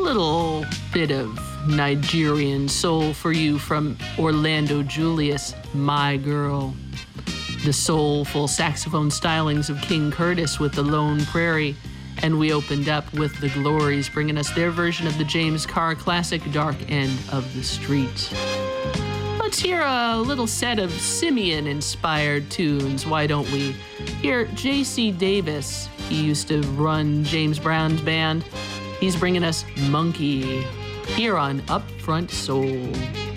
little bit of Nigerian soul for you from Orlando Julius, My Girl. The soulful saxophone stylings of King Curtis with The Lone Prairie. And we opened up with The Glories, bringing us their version of the James Carr classic, Dark End of the Street. Let's hear a little set of Simeon-inspired tunes, why don't we? Here, J.C. Davis, he used to run James Brown's band. He's bringing us Monkey, here on Upfront Soul.